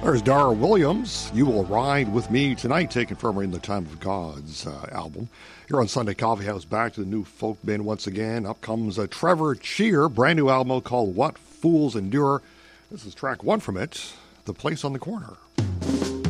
There's Dara Williams. You Will Ride With Me Tonight, taken from her In the Time of God's album. Here on Sunday Coffee House, back to the new folk band once again. Up comes Trevor Cheer, brand new album called What Fools Endure. This is track one from it, The Place on the Corner.